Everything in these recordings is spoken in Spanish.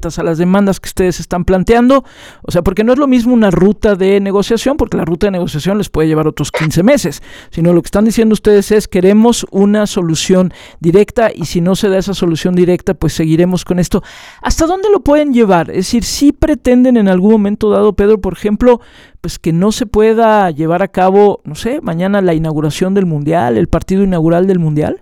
concretas a las demandas que ustedes están planteando? O sea, porque no es lo mismo una ruta de negociación, porque la ruta de negociación les puede llevar otros 15 meses, sino lo que están diciendo ustedes es queremos una solución directa y si no se da esa solución directa, pues seguiremos con esto. ¿Hasta dónde lo pueden llevar? Es decir, ¿sí pretenden en algún momento dado, Pedro, por ejemplo, pues que no se pueda llevar a cabo, no sé, mañana la inauguración del Mundial, el partido inaugural del Mundial?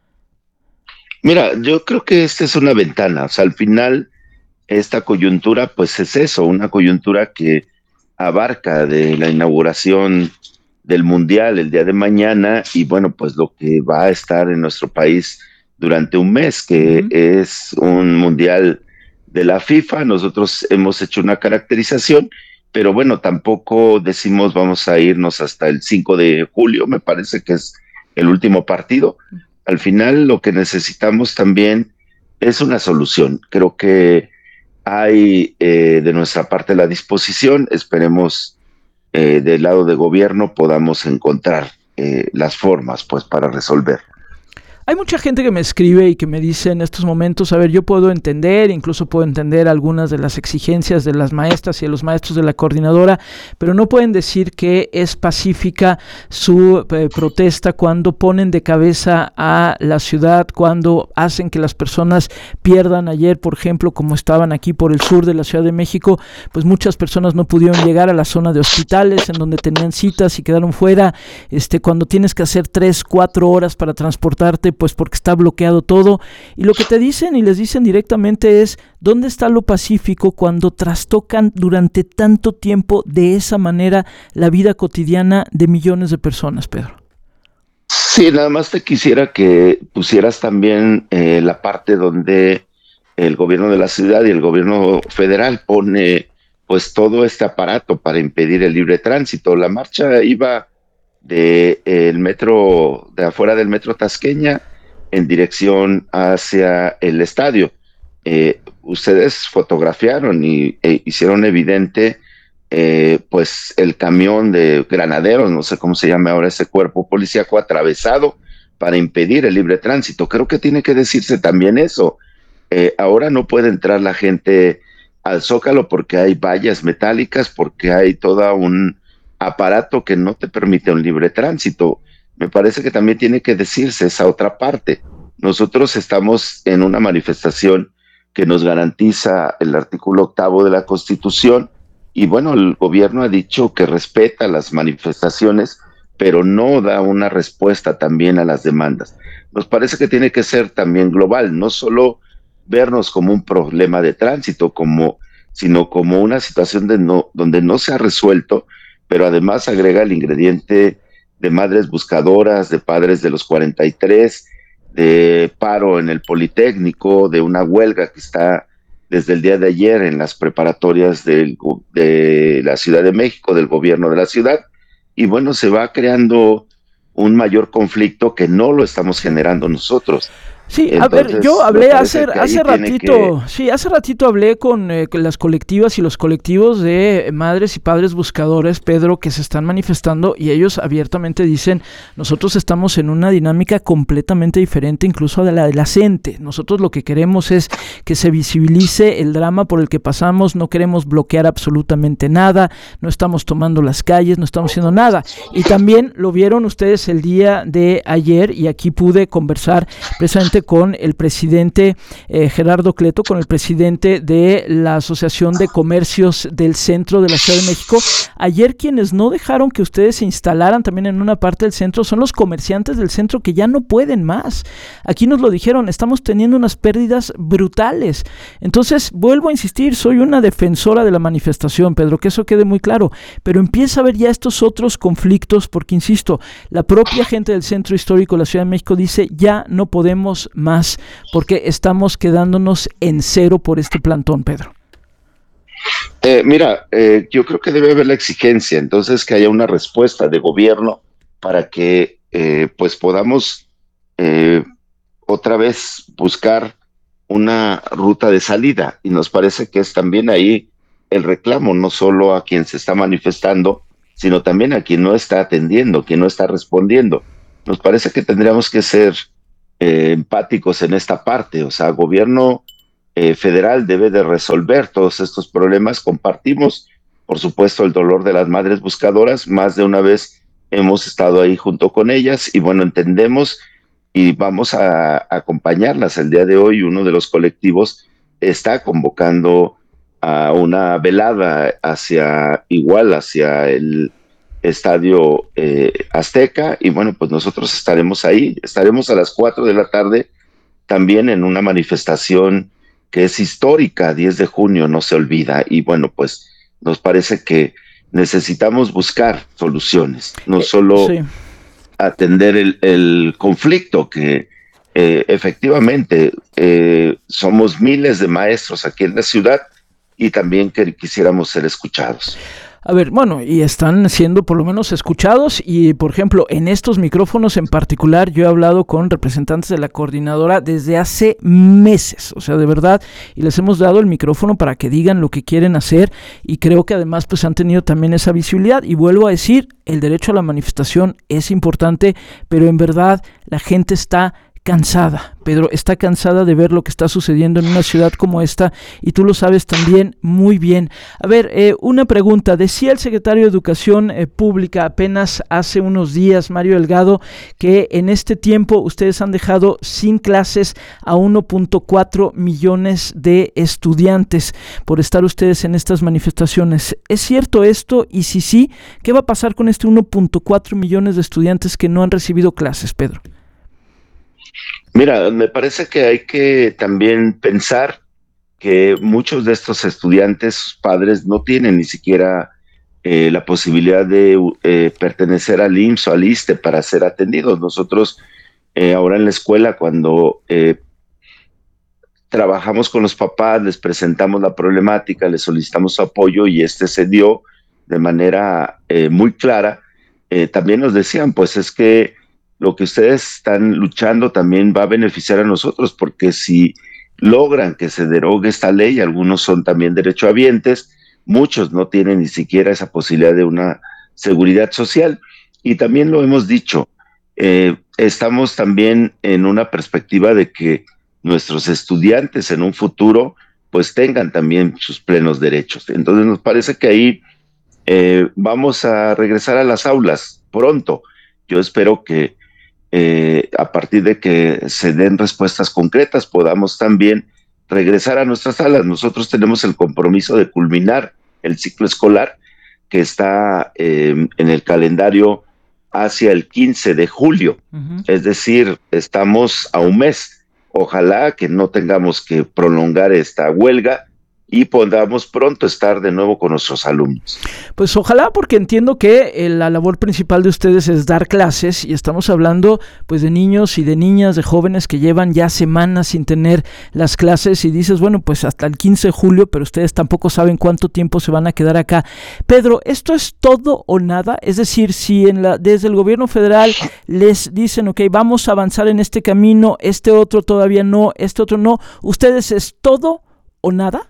Mira, yo creo que esta es una ventana, o sea, al final esta coyuntura pues es eso, una coyuntura que abarca de la inauguración del Mundial el día de mañana y bueno, pues lo que va a estar en nuestro país durante un mes, que es un Mundial de la FIFA. Nosotros hemos hecho una caracterización, pero bueno, tampoco decimos vamos a irnos hasta el 5 de julio, me parece que es el último partido. Al final lo que necesitamos también es una solución. Creo que hay de nuestra parte la disposición, esperemos del lado de gobierno podamos encontrar las formas pues para resolver. Hay mucha gente que me escribe y que me dice en estos momentos, a ver, yo puedo entender, incluso puedo entender algunas de las exigencias de las maestras y de los maestros de la coordinadora, pero no pueden decir que es pacífica su protesta cuando ponen de cabeza a la ciudad, cuando hacen que las personas pierdan. Ayer, por ejemplo, como estaban aquí por el sur de la Ciudad de México, pues muchas personas no pudieron llegar a la zona de hospitales en donde tenían citas y quedaron fuera, cuando tienes que hacer 3-4 horas para transportarte, pues porque está bloqueado todo, y lo que te dicen y les dicen directamente es, ¿dónde está lo pacífico cuando trastocan durante tanto tiempo de esa manera la vida cotidiana de millones de personas, Pedro? Sí, nada más te quisiera que pusieras también la parte donde el gobierno de la ciudad y el gobierno federal pone pues todo este aparato para impedir el libre tránsito. La marcha iba el metro, de afuera del metro Tasqueña, en dirección hacia el estadio. Ustedes fotografiaron e hicieron evidente pues el camión de granaderos, no sé cómo se llama ahora ese cuerpo policíaco, atravesado para impedir el libre tránsito. Creo que tiene que decirse también eso. Ahora no puede entrar la gente al Zócalo porque hay vallas metálicas, porque hay todo un aparato que no te permite un libre tránsito. Me parece que también tiene que decirse esa otra parte. Nosotros estamos en una manifestación que nos garantiza el artículo 8º de la Constitución y bueno, el gobierno ha dicho que respeta las manifestaciones, pero no da una respuesta también a las demandas. Nos parece que tiene que ser también global, no solo vernos como un problema de tránsito, sino como una situación donde no se ha resuelto, pero además agrega el ingrediente de madres buscadoras, de padres de los 43, de paro en el Politécnico, de una huelga que está desde el día de ayer en las preparatorias de la Ciudad de México, del gobierno de la ciudad, y bueno, se va creando un mayor conflicto que no lo estamos generando nosotros. Sí, entonces, a ver, yo hablé hace ratito hablé con las colectivas y los colectivos de madres y padres buscadores, Pedro, que se están manifestando y ellos abiertamente dicen, nosotros estamos en una dinámica completamente diferente incluso de la de la CENTE. Nosotros lo que queremos es que se visibilice el drama por el que pasamos, no queremos bloquear absolutamente nada, no estamos tomando las calles, no estamos haciendo nada. Y también lo vieron ustedes el día de ayer y aquí pude conversar precisamente con el presidente Gerardo Cleto, con el presidente de la Asociación de Comercios del Centro de la Ciudad de México. Ayer quienes no dejaron que ustedes se instalaran también en una parte del centro son los comerciantes del centro que ya no pueden más. Aquí nos lo dijeron, estamos teniendo unas pérdidas brutales. Entonces, vuelvo a insistir, soy una defensora de la manifestación, Pedro, que eso quede muy claro, pero empieza a haber ya estos otros conflictos porque, insisto, la propia gente del Centro Histórico de la Ciudad de México dice, ya no podemos más porque estamos quedándonos en cero por este plantón, Pedro. Yo creo que debe haber la exigencia, entonces que haya una respuesta de gobierno para que pues podamos otra vez buscar una ruta de salida y nos parece que es también ahí el reclamo, no solo a quien se está manifestando, sino también a quien no está atendiendo, quien no está respondiendo. Nos parece que tendríamos que ser empáticos en esta parte, o sea, gobierno federal debe de resolver todos estos problemas. Compartimos, por supuesto, el dolor de las madres buscadoras. Más de una vez hemos estado ahí junto con ellas y bueno, entendemos y vamos a acompañarlas. El día de hoy uno de los colectivos está convocando a una velada hacia el Estadio Azteca y bueno, pues nosotros estaremos ahí, estaremos a las 4 de la tarde también en una manifestación que es histórica, 10 de junio, no se olvida, y bueno, pues nos parece que necesitamos buscar soluciones, no solo Sí. atender el conflicto que efectivamente somos miles de maestros aquí en la ciudad y también que quisiéramos ser escuchados. A ver, bueno, y están siendo por lo menos escuchados y, por ejemplo, en estos micrófonos en particular, yo he hablado con representantes de la coordinadora desde hace meses, o sea, de verdad, y les hemos dado el micrófono para que digan lo que quieren hacer y creo que además pues han tenido también esa visibilidad y vuelvo a decir, el derecho a la manifestación es importante, pero en verdad la gente está cansada, Pedro, está cansada de ver lo que está sucediendo en una ciudad como esta y tú lo sabes también muy bien. A ver, una pregunta, decía el secretario de Educación Pública apenas hace unos días, Mario Delgado, que en este tiempo ustedes han dejado sin clases a 1.4 millones de estudiantes por estar ustedes en estas manifestaciones. ¿Es cierto esto? Y si sí, ¿qué va a pasar con este 1.4 millones de estudiantes que no han recibido clases, Pedro? Mira, me parece que hay que también pensar que muchos de estos estudiantes, sus padres, no tienen ni siquiera la posibilidad de pertenecer al IMSS o al ISSSTE para ser atendidos. Nosotros ahora en la escuela, cuando trabajamos con los papás, les presentamos la problemática, les solicitamos su apoyo y se dio de manera muy clara, también nos decían, pues es que lo que ustedes están luchando también va a beneficiar a nosotros, porque si logran que se derogue esta ley, algunos son también derechohabientes, muchos no tienen ni siquiera esa posibilidad de una seguridad social, y también lo hemos dicho, estamos también en una perspectiva de que nuestros estudiantes en un futuro pues tengan también sus plenos derechos. Entonces nos parece que ahí vamos a regresar a las aulas pronto. Yo espero que a partir de que se den respuestas concretas, podamos también regresar a nuestras salas. Nosotros tenemos el compromiso de culminar el ciclo escolar que está en el calendario hacia el 15 de julio. Es decir, estamos a un mes. Ojalá que no tengamos que prolongar esta huelga y podamos pronto estar de nuevo con nuestros alumnos. Pues ojalá, porque entiendo que la labor principal de ustedes es dar clases y estamos hablando pues de niños y de niñas, de jóvenes que llevan ya semanas sin tener las clases y dices, bueno, pues hasta el 15 de julio, pero ustedes tampoco saben cuánto tiempo se van a quedar acá. Pedro, ¿esto es todo o nada? Es decir, si desde el gobierno federal les dicen, ok, vamos a avanzar en este camino, este otro todavía no, este otro no, ¿ustedes es todo o nada?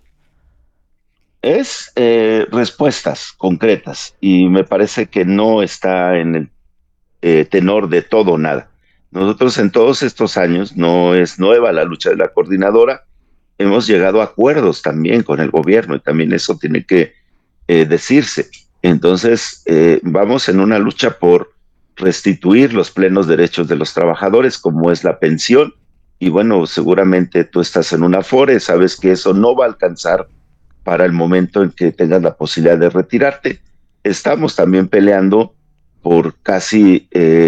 Es respuestas concretas y me parece que no está en el tenor de todo o nada. Nosotros en todos estos años, no es nueva la lucha de la coordinadora, hemos llegado a acuerdos también con el gobierno y también eso tiene que decirse. Entonces, vamos en una lucha por restituir los plenos derechos de los trabajadores, como es la pensión, y bueno, seguramente tú estás en una Afore, sabes que eso no va a alcanzar para el momento en que tengas la posibilidad de retirarte. Estamos también peleando por casi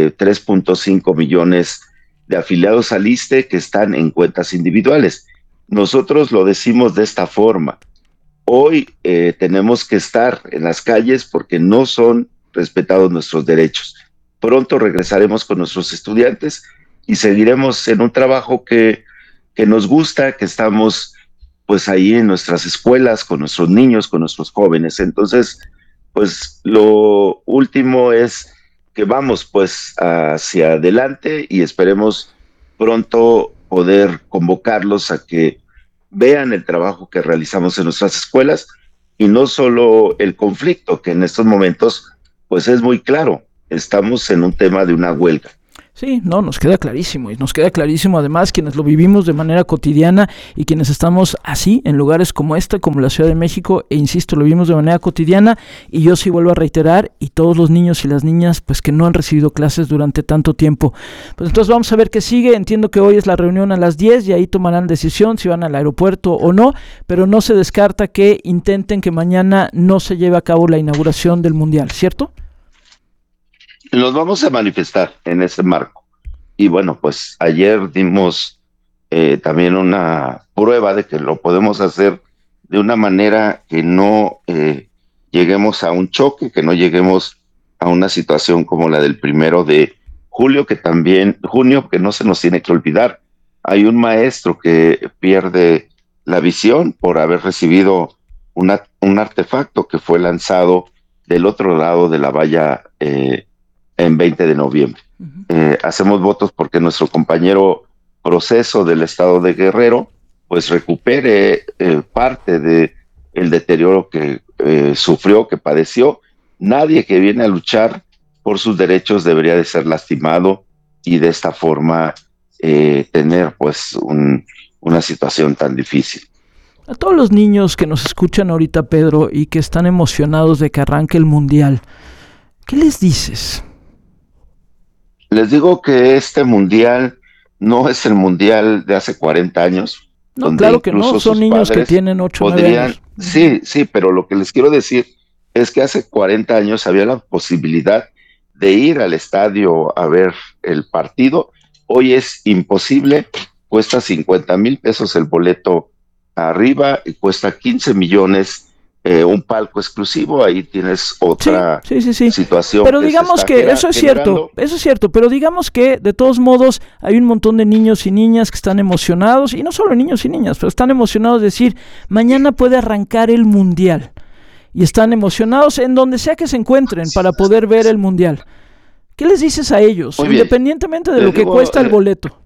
3.5 millones de afiliados al ISSSTE que están en cuentas individuales. Nosotros lo decimos de esta forma. Hoy tenemos que estar en las calles porque no son respetados nuestros derechos. Pronto regresaremos con nuestros estudiantes y seguiremos en un trabajo que nos gusta, que estamos pues ahí en nuestras escuelas, con nuestros niños, con nuestros jóvenes. Entonces, pues lo último es que vamos pues hacia adelante y esperemos pronto poder convocarlos a que vean el trabajo que realizamos en nuestras escuelas y no solo el conflicto, que en estos momentos pues es muy claro, estamos en un tema de una huelga. Sí, no, nos queda clarísimo, y nos queda clarísimo además quienes lo vivimos de manera cotidiana y quienes estamos así en lugares como como la Ciudad de México, e insisto, lo vivimos de manera cotidiana, y yo sí vuelvo a reiterar, y todos los niños y las niñas pues que no han recibido clases durante tanto tiempo. Pues entonces vamos a ver qué sigue. Entiendo que hoy es la reunión a las 10 y ahí tomarán decisión si van al aeropuerto o no, pero no se descarta que intenten que mañana no se lleve a cabo la inauguración del Mundial, ¿cierto? Nos vamos a manifestar en ese marco. Y bueno, pues ayer dimos también una prueba de que lo podemos hacer de una manera que no lleguemos a un choque, que no lleguemos a una situación como la del 1 de julio, junio, que no se nos tiene que olvidar. Hay un maestro que pierde la visión por haber recibido un artefacto que fue lanzado del otro lado de la valla en 20 de noviembre. Hacemos votos porque nuestro compañero Proceso del estado de Guerrero pues recupere parte de el deterioro que sufrió, que padeció. Nadie que viene a luchar por sus derechos debería de ser lastimado y de esta forma tener pues una situación tan difícil. A todos los niños que nos escuchan ahorita, Pedro, y que están emocionados de que arranque el Mundial, ¿qué les dices? Les digo que este mundial no es el mundial de hace 40 años. No, claro que no, son niños que tienen 8 o 9 años. Sí, pero lo que les quiero decir es que hace 40 años había la posibilidad de ir al estadio a ver el partido. Hoy es imposible, cuesta 50,000 pesos el boleto arriba y cuesta 15 millones un palco exclusivo. Ahí tienes otra situación. Pero digamos que eso es cierto, pero digamos que de todos modos hay un montón de niños y niñas que están emocionados, y no solo niños y niñas, pero están emocionados de decir, mañana puede arrancar el Mundial, y están emocionados en donde sea que se encuentren para poder ver el Mundial. ¿Qué les dices a ellos, independientemente de lo que cuesta el boleto?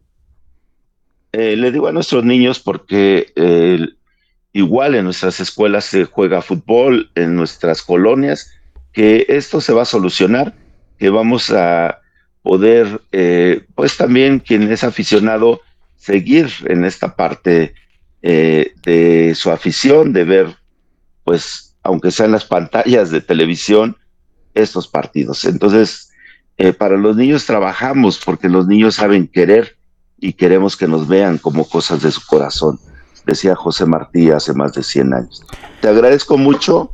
Le digo a nuestros niños porque igual en nuestras escuelas se juega fútbol, en nuestras colonias, que esto se va a solucionar, que vamos a poder, pues también quien es aficionado, seguir en esta parte de su afición, de ver, pues, aunque sean las pantallas de televisión, estos partidos. Entonces, para los niños trabajamos porque los niños saben querer y queremos que nos vean como cosas de su corazón, decía José Martí hace más de 100 años. Te agradezco mucho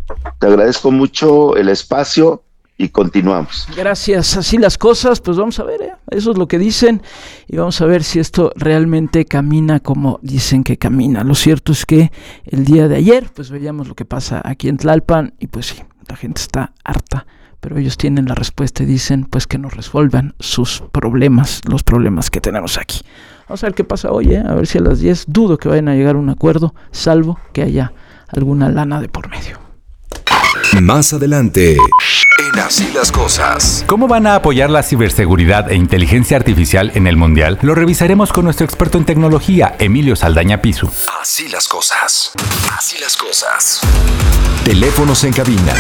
el espacio y continuamos. Gracias, así las cosas, pues vamos a ver, eso es lo que dicen, y vamos a ver si esto realmente camina como dicen que camina. Lo cierto es que el día de ayer, pues veíamos lo que pasa aquí en Tlalpan, y pues sí, la gente está harta, pero ellos tienen la respuesta y dicen pues que nos resuelvan sus problemas, los problemas que tenemos aquí. Vamos a ver qué pasa hoy, a ver si a las 10 dudo que vayan a llegar a un acuerdo, salvo que haya alguna lana de por medio. Más adelante, en Así las Cosas. ¿Cómo van a apoyar la ciberseguridad e inteligencia artificial en el Mundial? Lo revisaremos con nuestro experto en tecnología, Emilio Saldaña Pisu. Así las cosas. Así las cosas. Teléfonos en cabina.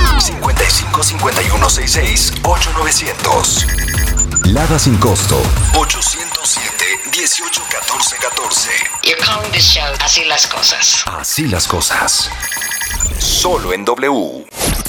55 51 66 8900. Lada sin costo. 807 18 14 14. You're calling this show Así las Cosas. Así las cosas. Solo en W.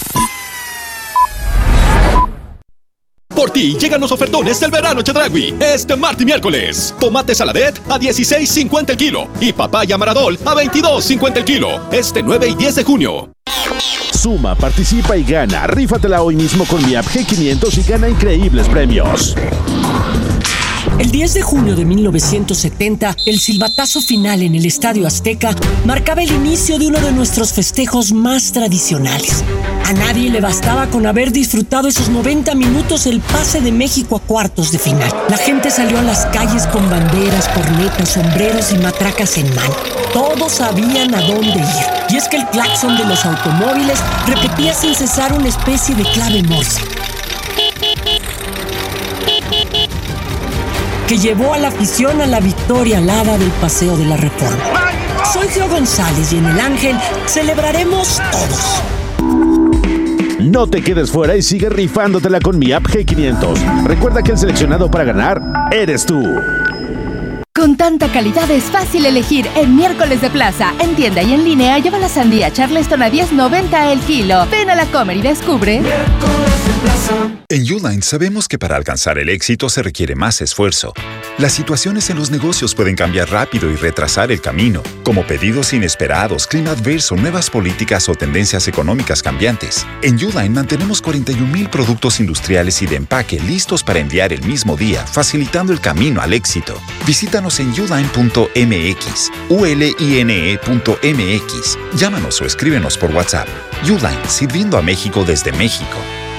Por ti llegan los ofertones del verano Chedraui. Este martes y miércoles. Tomate saladet a $16.50 el kilo. Y papaya maradol a $22.50 el kilo. Este 9 y 10 de junio. Suma, participa y gana. Rífatela hoy mismo con mi app G500 y gana increíbles premios. El 10 de junio de 1970, el silbatazo final en el Estadio Azteca marcaba el inicio de uno de nuestros festejos más tradicionales. A nadie le bastaba con haber disfrutado esos 90 minutos el pase de México a cuartos de final. La gente salió a las calles con banderas, cornetas, sombreros y matracas en mano. Todos sabían a dónde ir. Y es que el claxon de los automóviles repetía sin cesar una especie de clave Morse, que llevó a la afición a la victoria alada del Paseo de la Reforma. Soy Gio González y en El Ángel celebraremos todos. No te quedes fuera y sigue rifándotela con mi app G500. Recuerda que el seleccionado para ganar eres tú. Con tanta calidad es fácil elegir en Miércoles de Plaza. En tienda y en línea lleva la sandía Charleston a $10.90 el kilo. Ven a la Comer y descubre. Miércoles de Plaza. En Uline sabemos que para alcanzar el éxito se requiere más esfuerzo. Las situaciones en los negocios pueden cambiar rápido y retrasar el camino, como pedidos inesperados, clima adverso, nuevas políticas o tendencias económicas cambiantes. En Uline mantenemos 41,000 productos industriales y de empaque listos para enviar el mismo día, facilitando el camino al éxito. Visítanos en uline.mx, uline.mx. Llámanos o escríbenos por WhatsApp. Uline, sirviendo a México desde México.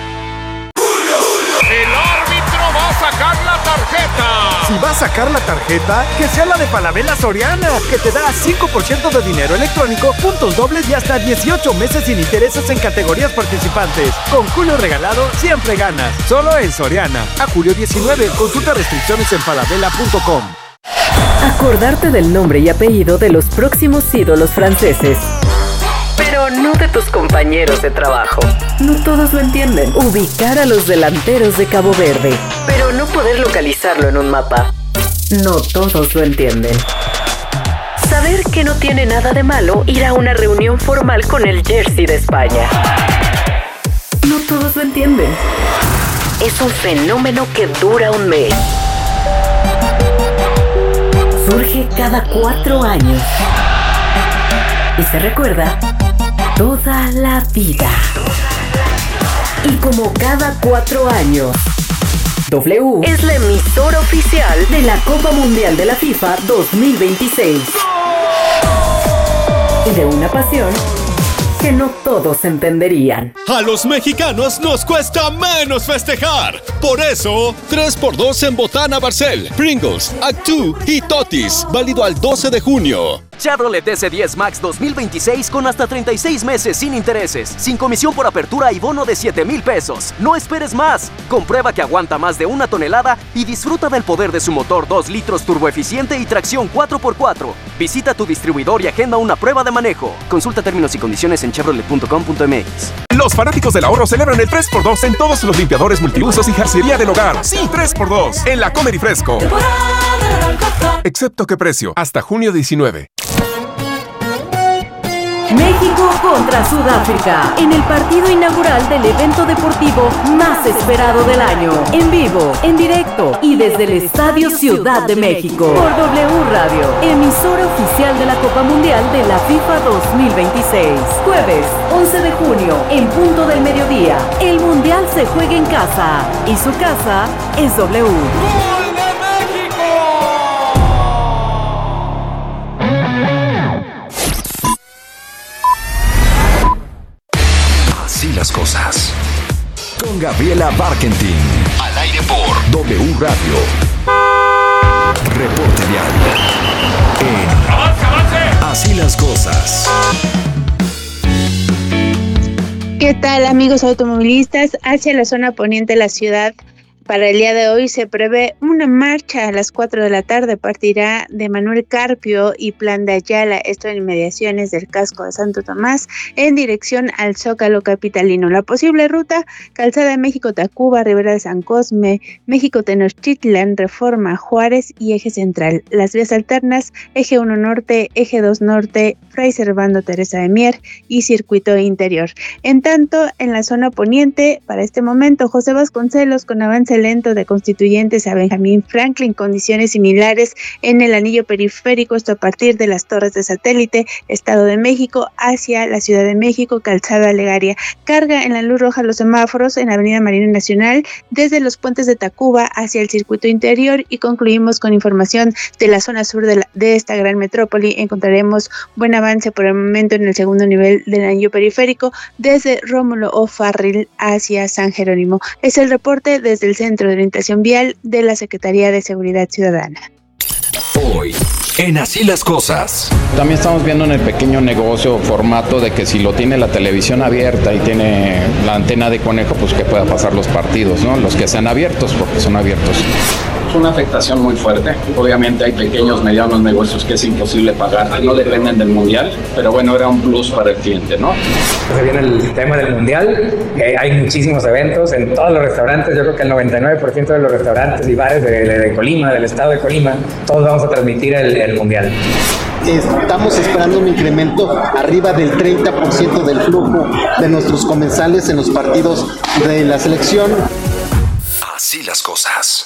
¡El árbitro va a sacar la tarjeta! Si va a sacar la tarjeta, que sea la de Falabella Soriana, que te da 5% de dinero electrónico, puntos dobles y hasta 18 meses sin intereses en categorías participantes. Con Julio regalado, siempre ganas. Solo en Soriana. A julio 19. Consulta restricciones en falabella.com. Acordarte del nombre y apellido de los próximos ídolos franceses. Pero no de tus compañeros de trabajo. No todos lo entienden. Ubicar a los delanteros de Cabo Verde, pero no poder localizarlo en un mapa. No todos lo entienden. Saber que no tiene nada de malo ir a una reunión formal con el jersey de España. No todos lo entienden. Es un fenómeno que dura un mes. Surge cada 4 años. Y se recuerda toda la vida. Y como cada 4 años, W es la emisora oficial de la Copa Mundial de la FIFA 2026. Y de una pasión que no todos entenderían. A los mexicanos nos cuesta menos festejar. Por eso, 3x2 en Botana Barcel, Pringles, Actu y Totis. Válido al 12 de junio. Chevrolet S10 Max 2026 con hasta 36 meses sin intereses, sin comisión por apertura y bono de 7,000 pesos. No esperes más. Comprueba que aguanta más de 1 tonelada y disfruta del poder de su motor 2 litros turboeficiente y tracción 4x4. Visita tu distribuidor y agenda una prueba de manejo. Consulta términos y condiciones en chevrolet.com.mx. Los fanáticos del ahorro celebran el 3x2 en todos los limpiadores multiusos y jarcería del hogar. Sí, 3x2 en la Comer y Fresco. Excepto qué precio, hasta junio 19. México contra Sudáfrica, en el partido inaugural del evento deportivo más esperado del año. En vivo, en directo y desde el Estadio Ciudad de México. Por W Radio, emisora oficial de la Copa Mundial de la FIFA 2026. Jueves, 11 de junio, en punto del mediodía. El Mundial se juega en casa y su casa es W. Así las cosas. Con Gabriela Barkentin. Al aire por W Radio. Reporte diario. En Así las cosas. ¿Qué tal, amigos automovilistas? Hacia la zona poniente de la ciudad, para el día de hoy se prevé una marcha a las 4 de la tarde. Partirá de Manuel Carpio y Plan de Ayala, esto en inmediaciones del casco de Santo Tomás, en dirección al Zócalo capitalino. La posible ruta: Calzada de México-Tacuba, Ribera de San Cosme, México-Tenochtitlan, Reforma, Juárez y Eje Central. Las vías alternas: Eje 1 Norte, Eje 2 Norte, Fray Servando Teresa de Mier y Circuito Interior. En tanto, en la zona poniente, para este momento, José Vasconcelos con avance lento de Constituyentes a Benjamín Franklin, condiciones similares en el anillo periférico, esto a partir de las Torres de Satélite, Estado de México, hacia la Ciudad de México, Calzada Legaria. Carga en la luz roja los semáforos en Avenida Marina Nacional, desde los puentes de Tacuba hacia el Circuito Interior, y concluimos con información de la zona sur de esta gran metrópoli. Encontraremos buen avance por el momento en el segundo nivel del anillo periférico, desde Rómulo O'Farrill hacia San Jerónimo. Es el reporte desde el Centro de Orientación Vial de la Secretaría de Seguridad Ciudadana. Hoy En Así las Cosas. También estamos viendo en el pequeño negocio formato de que si lo tiene la televisión abierta y tiene la antena de conejo, pues que pueda pasar los partidos, ¿no? Los que sean abiertos, porque son abiertos. Es una afectación muy fuerte. Obviamente hay pequeños, medianos negocios que es imposible pagar, no dependen del mundial, pero bueno, era un plus para el cliente, ¿no? Se viene el tema del mundial, hay muchísimos eventos en todos los restaurantes, yo creo que el 99% de los restaurantes y bares de Colima, del estado de Colima, todos vamos a transmitir el mundial. Estamos esperando un incremento arriba del 30% del flujo de nuestros comensales en los partidos de la selección. Así las cosas.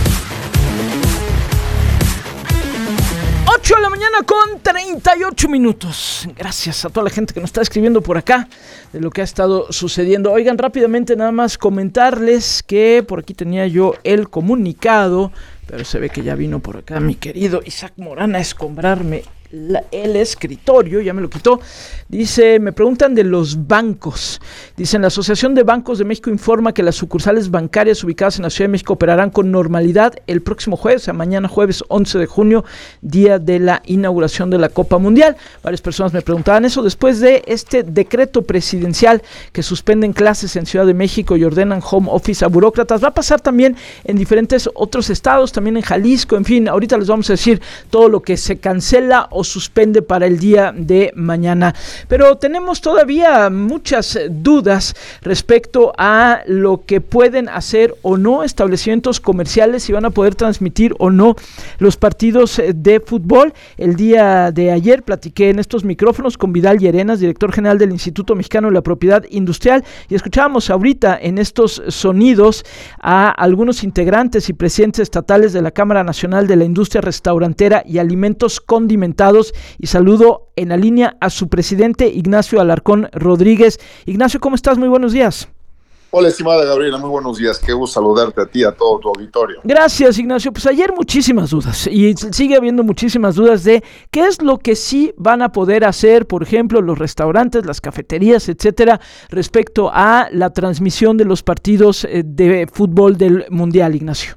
8 de la mañana con 38 minutos. Gracias a toda la gente que nos está escribiendo por acá de lo que ha estado sucediendo. Oigan, rápidamente nada más comentarles que por aquí tenía yo el comunicado, pero se ve que ya vino por acá mi querido Isaac Morán a escombrarme el escritorio, ya me lo quitó. Dice, me preguntan de los bancos. Dicen, la Asociación de Bancos de México informa que las sucursales bancarias ubicadas en la Ciudad de México operarán con normalidad el próximo jueves, o sea, mañana jueves 11 de junio, día de la inauguración de la Copa Mundial. Varias personas me preguntaban eso después de este decreto presidencial que suspenden clases en Ciudad de México y ordenan home office a burócratas. Va a pasar también en diferentes otros estados, también en Jalisco, en fin, ahorita les vamos a decir todo lo que se cancela o suspende para el día de mañana. Pero tenemos todavía muchas dudas respecto a lo que pueden hacer o no establecimientos comerciales, si van a poder transmitir o no los partidos de fútbol. El día de ayer platiqué en estos micrófonos con Vidal Llerenas, director general del Instituto Mexicano de la Propiedad Industrial, y escuchábamos ahorita en estos sonidos a algunos integrantes y presidentes estatales de la Cámara Nacional de la Industria Restaurantera y Alimentos Condimentados, y saludo en la línea a su presidente Ignacio Alarcón Rodríguez. Ignacio, ¿cómo estás? Muy buenos días. Hola, estimada Gabriela, muy buenos días. Qué gusto saludarte a ti y a todo tu auditorio. Gracias, Ignacio. Pues ayer muchísimas dudas y sigue habiendo muchísimas dudas de qué es lo que sí van a poder hacer, por ejemplo, los restaurantes, las cafeterías, etcétera, respecto a la transmisión de los partidos de fútbol del Mundial, Ignacio.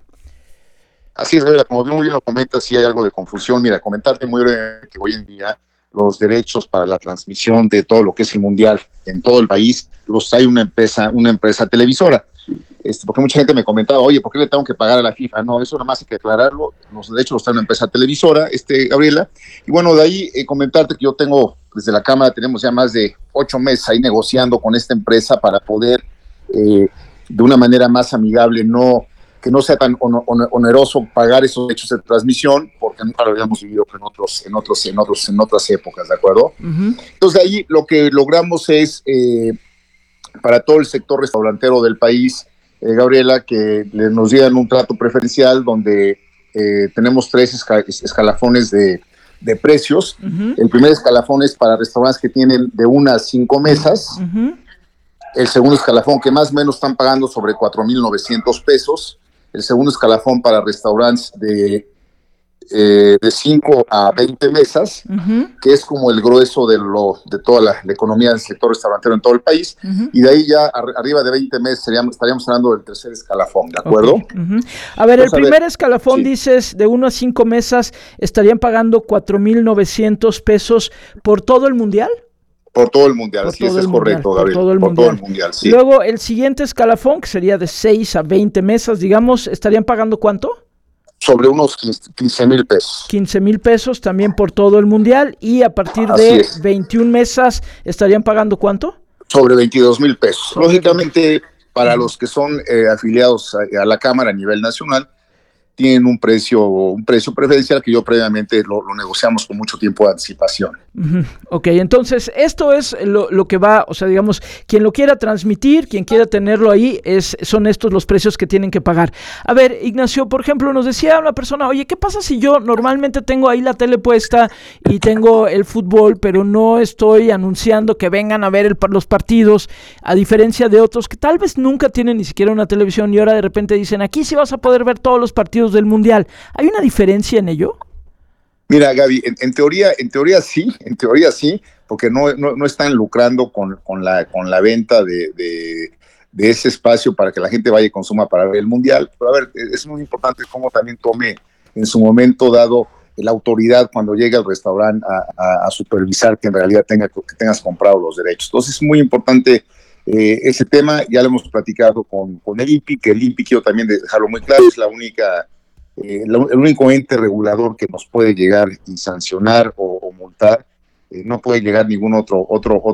Así es, Gabriela, como muy bien lo comentas, sí hay algo de confusión. Mira, comentarte muy brevemente que hoy en día los derechos para la transmisión de todo lo que es el Mundial en todo el país los trae una empresa televisora. Porque mucha gente me comentaba, oye, ¿por qué le tengo que pagar a la FIFA? No, eso nada más hay que aclararlo. Los derechos los trae una empresa televisora, Gabriela. Y bueno, de ahí comentarte que yo tengo, desde la Cámara tenemos ya más de 8 meses ahí negociando con esta empresa para poder, de una manera más amigable, que no sea tan oneroso pagar esos derechos de transmisión, porque nunca lo habíamos vivido en otras épocas, ¿de acuerdo? Uh-huh. Entonces, de ahí lo que logramos es, para todo el sector restaurantero del país, Gabriela, que nos dieran un trato preferencial donde tenemos 3 escalafones de precios. Uh-huh. El primer escalafón es para restaurantes que tienen de 1 a 5 mesas. Uh-huh. El segundo escalafón, que más o menos están pagando sobre 4,900 pesos. El segundo escalafón para restaurantes de 5 a 20 mesas, uh-huh, que es como el grueso de toda la economía del sector restaurantero en todo el país, uh-huh, y de ahí ya arriba de 20 meses estaríamos hablando del tercer escalafón, ¿de acuerdo? Okay. Uh-huh. A ver, entonces, el primer escalafón, sí, dices, de 1 a 5 mesas, estarían pagando 4,900 pesos por todo el Mundial. Por todo el Mundial, así es correcto, Gabriel. Por todo el Mundial, sí. Luego, el siguiente escalafón, que sería de 6 a 20 mesas, digamos, ¿estarían pagando cuánto? Sobre unos 15,000 pesos. 15,000 pesos también por todo el Mundial, y a partir de 21 mesas, ¿estarían pagando cuánto? Sobre 22,000 pesos. Lógicamente, para los que son afiliados a la Cámara a nivel nacional, tienen un precio preferencial que yo previamente lo negociamos con mucho tiempo de anticipación. Uh-huh. Ok, entonces esto es lo que va, o sea, digamos, quien lo quiera transmitir, quien quiera tenerlo ahí, son estos los precios que tienen que pagar. A ver, Ignacio, por ejemplo, nos decía una persona, oye, ¿qué pasa si yo normalmente tengo ahí la tele puesta y tengo el fútbol, pero no estoy anunciando que vengan a ver los partidos, a diferencia de otros que tal vez nunca tienen ni siquiera una televisión y ahora de repente dicen, aquí sí vas a poder ver todos los partidos del Mundial? ¿Hay una diferencia en ello? Mira, Gaby, en teoría sí, porque no están lucrando con la venta de ese espacio para que la gente vaya y consuma para ver el Mundial. Pero a ver, es muy importante cómo también tome en su momento dado la autoridad cuando llegue al restaurante a supervisar que en realidad que tengas comprado los derechos. Entonces es muy importante ese tema. Ya lo hemos platicado con el INPI, que el INPI, quiero también dejarlo muy claro, es el único ente regulador que nos puede llegar y sancionar o multar. No puede llegar ningún otro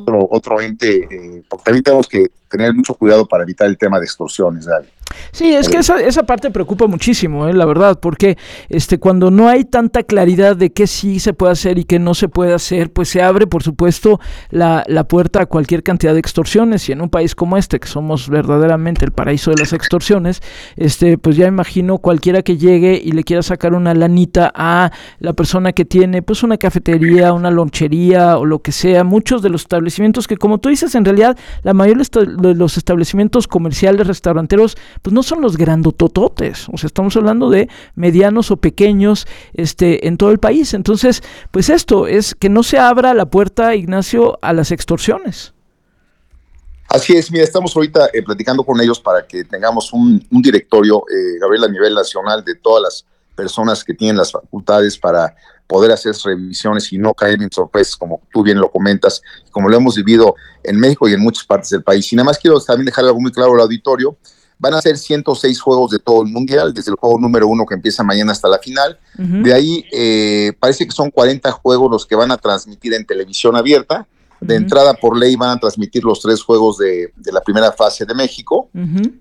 ente, porque también tenemos que tener mucho cuidado para evitar el tema de extorsiones, Gaby. Sí, es que esa parte preocupa muchísimo, la verdad, porque cuando no hay tanta claridad de qué sí se puede hacer y qué no se puede hacer, pues se abre, por supuesto, la puerta a cualquier cantidad de extorsiones, y en un país como que somos verdaderamente el paraíso de las extorsiones, pues ya imagino cualquiera que llegue y le quiera sacar una lanita a la persona que tiene, pues una cafetería, una lonchería o lo que sea, muchos de los establecimientos que, como tú dices, en realidad la mayoría de los establecimientos comerciales, restauranteros, pues no son los grandotototes, o sea, estamos hablando de medianos o pequeños en todo el país. Entonces, pues esto es que no se abra la puerta, Ignacio, a las extorsiones. Así es, mira, estamos ahorita platicando con ellos para que tengamos un directorio, Gabriel, a nivel nacional, de todas las personas que tienen las facultades para poder hacer revisiones y no caer en sorpresas, como tú bien lo comentas, como lo hemos vivido en México y en muchas partes del país. Y nada más quiero también dejar algo muy claro al auditorio. Van a ser 106 juegos de todo el mundial, desde el juego número 1 que empieza mañana hasta la final. Uh-huh. De ahí parece que son 40 juegos los que van a transmitir en televisión abierta. De entrada, por ley, van a transmitir los 3 juegos de la primera fase de México.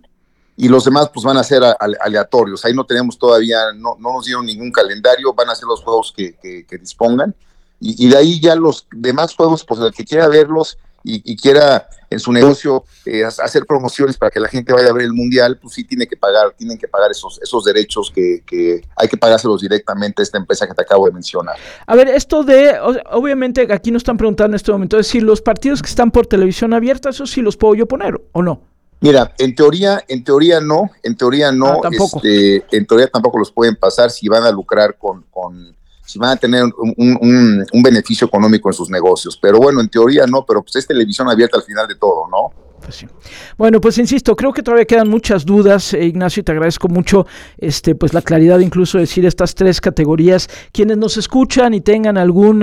Y los demás pues van a ser aleatorios. Ahí no tenemos todavía, no nos dieron ningún calendario, van a ser los juegos que dispongan. Y de ahí ya los demás juegos, pues el que quiera verlos y quiera en su negocio hacer promociones para que la gente vaya a ver el mundial, pues sí tienen que pagar esos derechos que hay que pagárselos directamente a esta empresa que te acabo de mencionar. A ver, obviamente aquí nos están preguntando en este momento, es decir, los partidos que están por televisión abierta, ¿esos sí los puedo yo poner o no? Mira, en teoría no, tampoco. En teoría tampoco los pueden pasar si van a lucrar si van a tener un beneficio económico en sus negocios. Pero bueno, en teoría no, pero pues es televisión abierta al final de todo, ¿no? Pues sí. Bueno, pues insisto, creo que todavía quedan muchas dudas, Ignacio, y te agradezco mucho pues la claridad, incluso decir estas 3 categorías. Quienes nos escuchan y tengan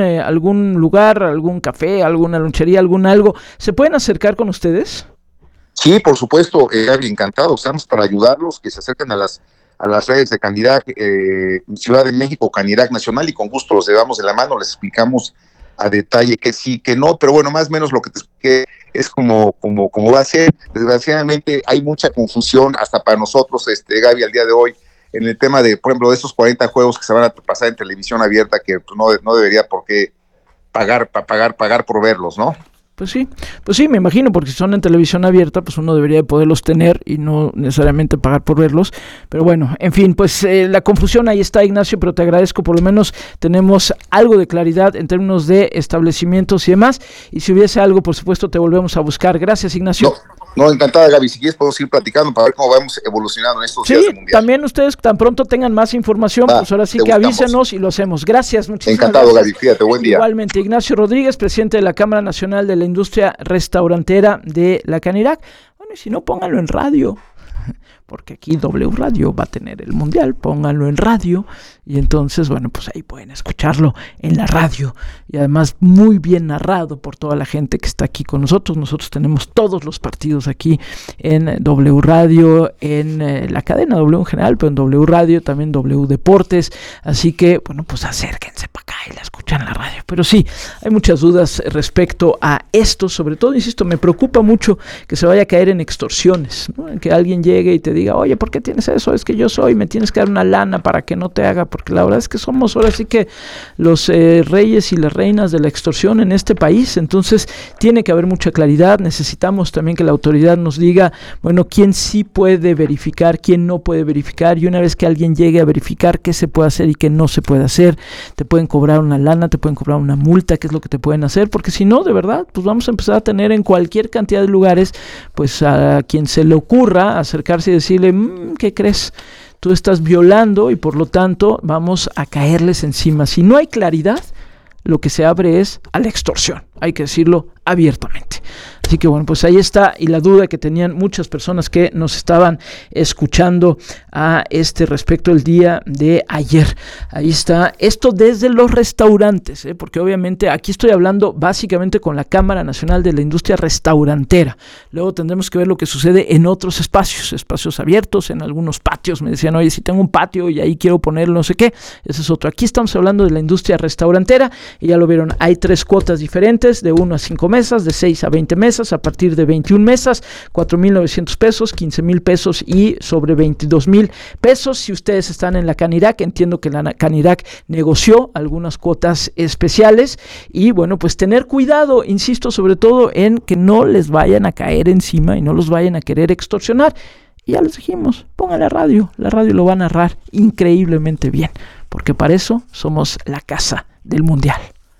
algún lugar, algún café, alguna lonchería, algo, ¿se pueden acercar con ustedes? Sí, por supuesto, Gaby, encantado. Estamos para ayudarlos, que se acerquen a las redes de Canirac Ciudad de México, Canirac Nacional, y con gusto los llevamos de la mano, les explicamos a detalle que sí, que no, pero bueno, más o menos lo que te expliqué es como va a ser. Desgraciadamente hay mucha confusión hasta para nosotros, Gaby, al día de hoy, en el tema de, por ejemplo, de esos 40 juegos que se van a pasar en televisión abierta, que pues, no debería por qué pagar por verlos, ¿no? Pues sí, me imagino, porque si son en televisión abierta, pues uno debería de poderlos tener y no necesariamente pagar por verlos. Pero bueno, en fin, pues la confusión ahí está, Ignacio, pero te agradezco, por lo menos tenemos algo de claridad en términos de establecimientos y demás. Y si hubiese algo, por supuesto, te volvemos a buscar. Gracias, Ignacio. No, encantada, Gaby. Si quieres podemos ir platicando para ver cómo vamos evolucionando en estos días del mundial. También ustedes tan pronto tengan más información, pues ahora sí que avísenos y lo hacemos. Gracias, muchísimas Encantado, gracias. Gaby, fíjate, buen día. Igualmente, Ignacio Rodríguez, presidente de la Cámara Nacional de la Industria Restaurantera de la Canirac. Bueno, y si no, pónganlo en radio, porque aquí W Radio va a tener el mundial, pónganlo en radio, y entonces, bueno, pues ahí pueden escucharlo en la radio, y además muy bien narrado por toda la gente que está aquí con nosotros. Nosotros tenemos todos los partidos aquí en W Radio, en la cadena W en general, pero en W Radio, también W Deportes, así que, bueno, pues acérquense para acá y la escuchan en la radio. Pero sí, hay muchas dudas respecto a esto, sobre todo, insisto, me preocupa mucho que se vaya a caer en extorsiones, ¿no? Que alguien llegue y te diga, oye, ¿por qué tienes eso? Es que yo me tienes que dar una lana para que no te haga, porque la verdad es que somos ahora sí que los reyes y las reinas de la extorsión en este país. Entonces tiene que haber mucha claridad. Necesitamos también que la autoridad nos diga, bueno, quién sí puede verificar, quién no puede verificar, y una vez que alguien llegue a verificar qué se puede hacer y qué no se puede hacer, te pueden cobrar una lana, te pueden cobrar una multa, qué es lo que te pueden hacer, porque si no, de verdad, pues vamos a empezar a tener en cualquier cantidad de lugares, pues a quien se le ocurra acercarse y decirle, ¿qué crees? Tú estás violando y por lo tanto vamos a caerles encima. Si no hay claridad, lo que se abre es a la extorsión. Hay que decirlo abiertamente. Así Así que bueno, pues ahí está, y la duda que tenían muchas personas que nos estaban escuchando a este respecto el día de ayer. Ahí está, esto desde los restaurantes, porque obviamente aquí estoy hablando básicamente con la Cámara Nacional de la Industria Restaurantera. Luego tendremos que ver lo que sucede en otros espacios abiertos, en algunos patios. Me decían, oye, si tengo un patio y ahí quiero poner no sé qué, ese es otro. Aquí estamos hablando de la industria restaurantera, y ya lo vieron, hay 3 cuotas diferentes, de 1 a 5 mesas, de 6 a 20 mesas, a partir de 21 mesas, 4,900 pesos, 15,000 pesos y sobre 22,000 pesos. Si ustedes están en la Canirac, entiendo que la Canirac negoció algunas cuotas especiales, y bueno, pues tener cuidado, insisto, sobre todo en que no les vayan a caer encima y no los vayan a querer extorsionar. Y ya les dijimos, pongan la radio lo va a narrar increíblemente bien, porque para eso somos la casa del mundial.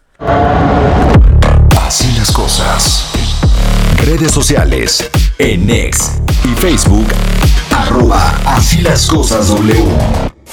Así las cosas. Redes sociales, en X y Facebook, @Así las cosas W.